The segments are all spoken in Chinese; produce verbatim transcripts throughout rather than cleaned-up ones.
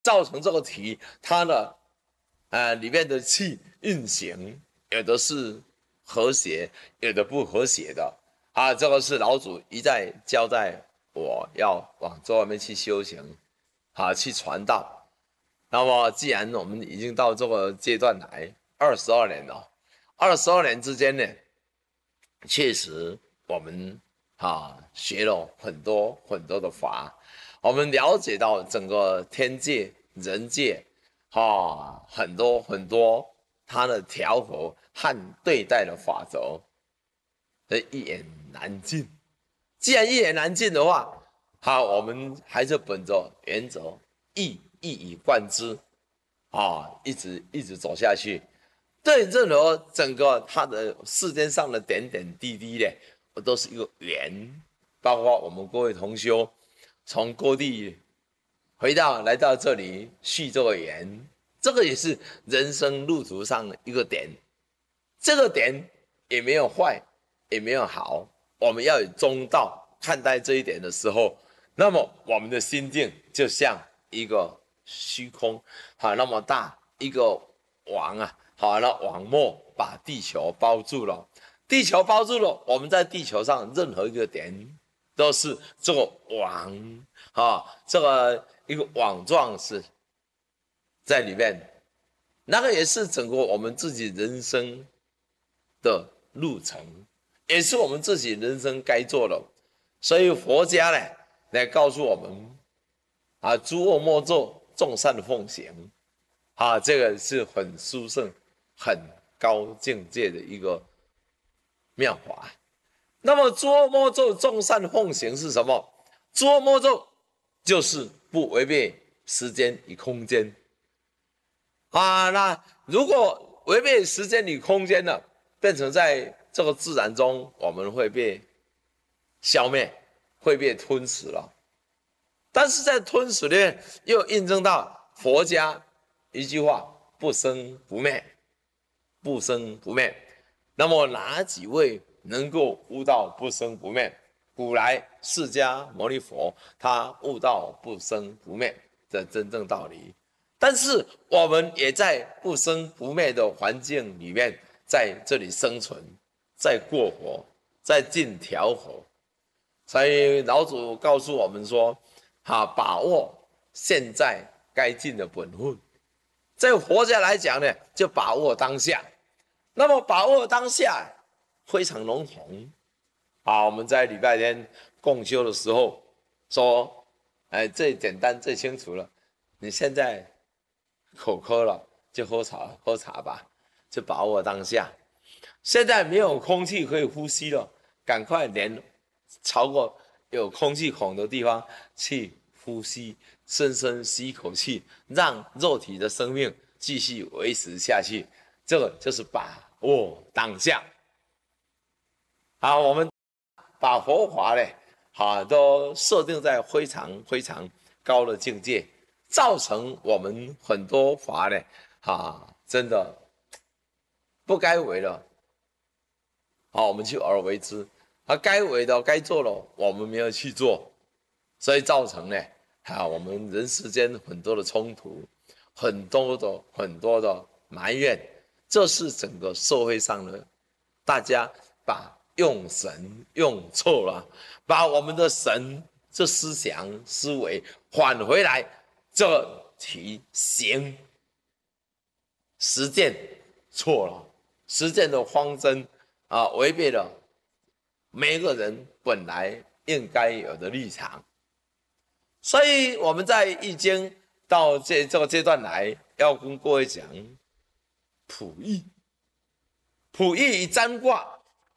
造成这个体它的呃里面的气运行，有的是和谐，有的不和谐的啊。这个是老祖一再交代我要往这外面去修行，啊，去传道。那么既然我们已经到这个阶段来二十二年了，二十二年之间呢，确实我们啊学了很多很多的法，我们了解到整个天界、人界啊很多很多它的调和和对待的法则，一言难尽。既然一言难尽的话，好，我们还是本着原则，一一以贯之啊，一直一直走下去。对任何整个它的世间上的点点滴滴呢，我都是一个缘。包括我们各位同修从各地回到来到这里续这个缘，这个也是人生路途上的一个点。这个点也没有坏，也没有好，我们要有中道看待这一点的时候，那么我们的心境就像一个虚空，好那么大一个网啊，好那网膜把地球包住了，地球包住了，我们在地球上任何一个点都是这个网啊，这个一个网状是在里面，那个也是整个我们自己人生的路程，也是我们自己人生该做的。所以佛家呢来告诉我们啊，诸恶莫作，众善奉行啊，这个是很殊胜、很高境界的一个妙法。那么诸恶莫作，众善奉行是什么？诸恶莫作就是不违背时间与空间啊。那如果违背时间与空间呢，变成在这个自然中，我们会被消灭，会被吞噬了。但是在吞噬里面，又印证到佛家一句话：不生不灭，不生不灭。那么哪几位能够悟到不生不灭？古来释迦牟尼佛他悟到不生不灭的真正道理。但是我们也在不生不灭的环境里面，在这里生存，在过活，在尽调和。所以老祖告诉我们说，哈，把握现在该尽的本分。在佛家来讲呢，就把握当下。那么把握当下非常笼统啊。我们在礼拜天共修的时候说，哎，最简单最清楚了。你现在口渴了，就喝茶，喝茶吧，就把握当下。现在没有空气可以呼吸了，赶快连朝过有空气孔的地方去呼吸，深深吸一口气，让肉体的生命继续维持下去。这个就是把握当下。好，我们把佛法呢，好都设定在非常非常高的境界，造成我们很多法呢，啊，真的不该为了，好，我们去而为之。啊，该为的、该做的，我们没有去做，所以造成呢，啊，我们人世间很多的冲突，很多的很多的埋怨，这是整个社会上的大家把用神用错了，把我们的神这思想思维返回来，这题行实践错了，实践的方针啊，违背了每个人本来应该有的立场。所以我们在易经到这这个阶段来，要跟各位讲卜易。卜易与占卦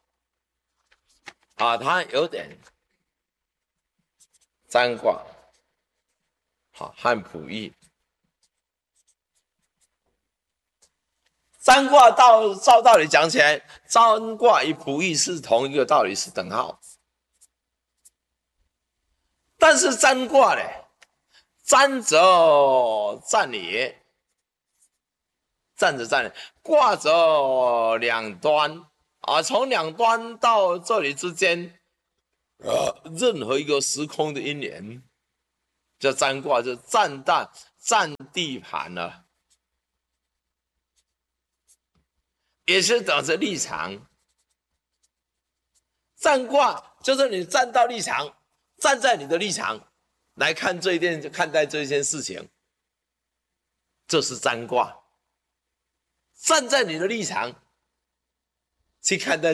啊，它有点占卦好和卜易。占卦到照道理讲起来，占卦与卜易是同一个道理，是等号。但是占卦呢，占则占也，占则占也，卦则两端啊，从两端到这里之间，呃，任何一个时空的因缘，叫占卦，就占大占地盘了，也是等着立场。占卦就是你站到立场，站在你的立场来看这一件看待这一件事情，这是占卦。站在你的立场去看待